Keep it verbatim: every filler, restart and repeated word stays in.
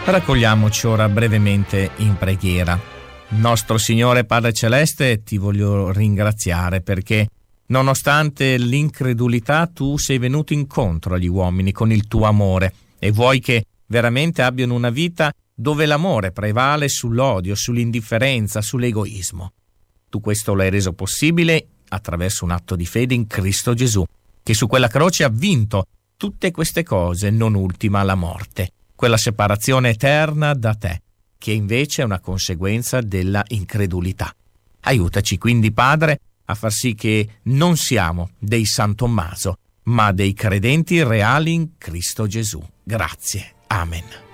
Raccogliamoci ora brevemente in preghiera. Nostro Signore Padre Celeste, ti voglio ringraziare perché nonostante l'incredulità tu sei venuto incontro agli uomini con il tuo amore e vuoi che veramente abbiano una vita dove l'amore prevale sull'odio, sull'indifferenza, sull'egoismo. Tu questo l'hai reso possibile attraverso un atto di fede in Cristo Gesù, che su quella croce ha vinto tutte queste cose, non ultima la morte, quella separazione eterna da te, che invece è una conseguenza della incredulità. Aiutaci quindi, Padre, a far sì che non siamo dei San Tommaso, ma dei credenti reali in Cristo Gesù. Grazie. Amen.